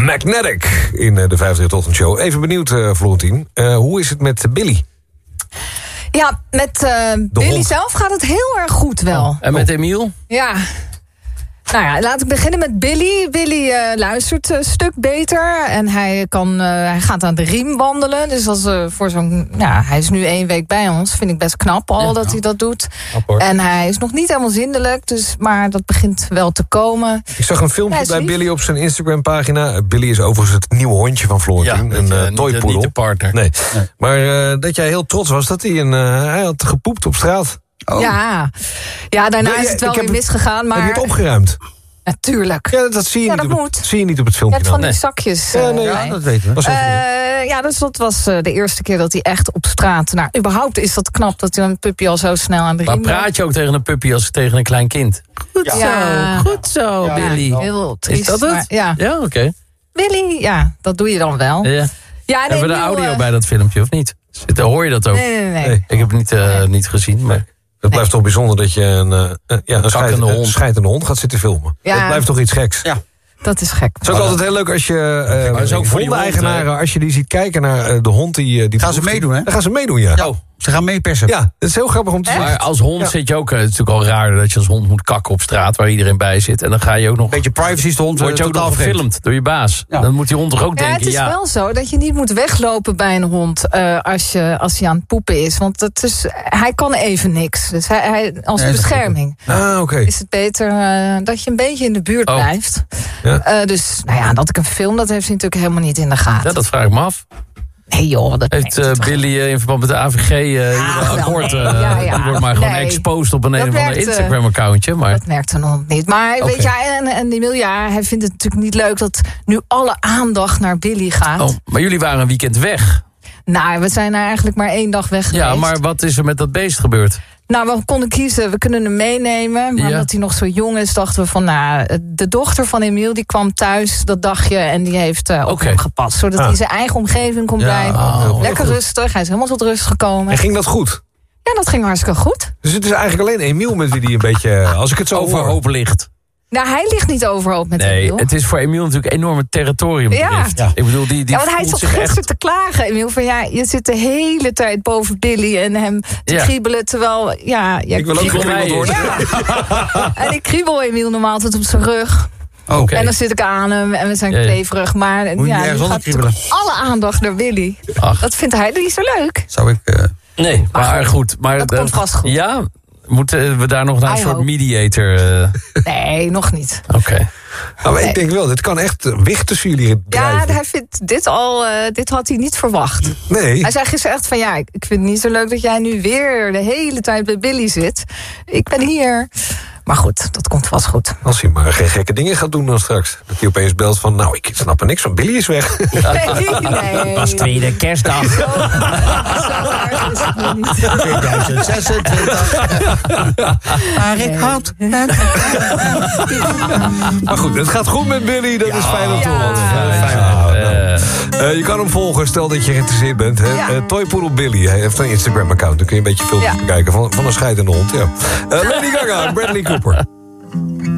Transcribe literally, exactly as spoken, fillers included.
Magnetic in de vijfde ochtendshow. Even benieuwd, uh, Florentien. Uh, hoe is het met Billy? Ja, met uh, Billy hond. zelf gaat het heel erg goed wel. Oh. En met Emiel? Ja. Nou ja, laat ik beginnen met Billy. Billy uh, luistert een stuk beter. En hij, kan, uh, hij gaat aan de riem wandelen. Dus als, uh, voor zo'n, ja, hij is nu één week bij ons. Vind ik best knap al ja, dat nou. hij dat doet. Apport. En hij is nog niet helemaal zindelijk. Dus, maar dat begint wel te komen. Ik zag een filmpje bij Billy op zijn Instagram-pagina. Billy is overigens het nieuwe hondje van Florentien. Ja, een uh, uh, toypoedel. Niet de partner. Nee. nee. Maar uh, dat jij heel trots was dat hij, een, uh, hij had gepoept op straat. Oh. Ja. ja, daarna is het wel weer misgegaan. Maar... Heb je het opgeruimd? Natuurlijk. Ja, dat zie je, ja, niet, dat op moet. Het, zie je niet op het filmpje. Je hebt van dan. die zakjes. Ja, nee, uh, ja, dat weten we. Uh, ja, dus dat was uh, de eerste keer dat hij echt op straat... Nou, überhaupt is dat knap dat hij een puppy al zo snel aan de riem... Maar praat je ook tegen een puppy als tegen een klein kind? Goed ja. zo, goed zo, ja, Billy. Heel triest. Is dat het? Maar, ja, ja oké. Okay. Billy, ja, dat doe je dan wel. Ja. Ja, hebben we de audio uh... bij dat filmpje, of niet? Zit, hoor je dat ook? Nee, nee, nee. nee ik heb het niet, uh, nee. niet gezien, maar... Het blijft nee. toch bijzonder dat je een, uh, ja, een scheidende hond. scheidende hond gaat zitten filmen. Ja. Dat blijft toch iets geks? Ja. Dat is gek. Het is ook altijd heel leuk als je uh, ook hondeneigenaren, als je die ziet kijken naar uh, de hond die... die gaan ze meedoen, hè? Dan gaan ze meedoen, ja. Oh, ze gaan meepersen. Ja, dat is heel grappig om te zien. Maar als hond ja. zit je ook... Het is natuurlijk al raar dat je als hond moet kakken op straat... waar iedereen bij zit. En dan ga je ook nog... Een beetje privacy is de hond. Word je ook nog gefilmd door je baas. Ja. Dan moet die hond toch ook ja, denken... Het is ja. wel zo dat je niet moet weglopen bij een hond... Uh, als, je, als hij aan het poepen is. Want het is, hij kan even niks. Dus hij, hij, als nee, bescherming ah, okay. is het beter uh, dat je een beetje in de buurt oh. blijft. Ja. Uh, dus nou ja, dat ik een film, dat heeft hij natuurlijk helemaal niet in de gaten. Ja, dat vraag ik me af. Nee joh, dat heeft uh, Billy uh, in verband met de A V G uh, ja, akkoord, uh, ja, ja. die wordt maar gewoon nee. exposed op een, een of ander Instagram-accountje. Maar... Dat merkt een hond niet. Maar okay. weet je, en, en Emiel, ja, hij vindt het natuurlijk niet leuk dat nu alle aandacht naar Billy gaat. Oh, maar jullie waren een weekend weg. Nou, we zijn er eigenlijk maar één dag weg geweest. Ja, maar wat is er met dat beest gebeurd? Nou, we konden kiezen, we kunnen hem meenemen. Maar ja. omdat hij nog zo jong is, dachten we van... nou, de dochter van Emiel, die kwam thuis dat dagje... en die heeft uh, op okay. hem gepast. Zodat ah. hij in zijn eigen omgeving kon ja, blijven. Oh, lekker goed. rustig, hij is helemaal tot rust gekomen. En ging dat goed? Ja, dat ging hartstikke goed. Dus het is eigenlijk alleen Emiel met wie die een beetje... als ik het zo overhoop ligt. Nou, hij ligt niet overhoop met nee, Emiel. Het is voor Emiel natuurlijk een enorme territoriumdrift. Ja. Ik bedoel, die, die ja, want hij zat gisteren echt... te klagen, Emiel. Van ja, je zit de hele tijd boven Billy en hem te ja. kriebelen. Terwijl, ja... ja ik wil ook gekriebeld worden. Ja. En ik kriebel Emiel normaal altijd op zijn rug. Okay. En dan zit ik aan hem en we zijn ja, kleverig. Maar Moet ja, je nu gaat alle aandacht naar Billy. Ach. Dat vindt hij niet zo leuk. Zou ik... Uh... Nee, maar, maar goed. Maar dat uh, komt vast goed. Ja... Moeten we daar nog naar een I soort hope. mediator... Uh... Nee, nog niet. Oké. Okay. Nou, maar nee. ik denk wel, dit kan echt wicht tussen jullie drijven. Ja, hij vindt dit al... Uh, dit had hij niet verwacht. Nee. Hij zei gisteren echt van... ja, ik vind het niet zo leuk dat jij nu weer de hele tijd bij Billy zit. Ik ben hier. Maar goed, dat komt vast goed. Als hij maar geen gekke dingen gaat doen dan straks. Dat hij opeens belt van... nou, ik snap er niks van, Billy is weg. Nee, nee. Was tweede kerstdag. Zo, zo erg is het nog niet. tweeduizend zesentwintig. Maar ik had... Maar goed, het gaat goed met Billy. Dat ja. is fijn om te horen. Ja. Fijn. Uh, uh, je kan hem volgen, stel dat je geïnteresseerd bent. Hè? Ja. Uh, Toypoedel Billy, hij heeft een Instagram-account. Dan kun je een beetje filmpjes ja. bekijken van, van een scheidende hond. Ja. Uh, Lady Gaga en Bradley Cooper.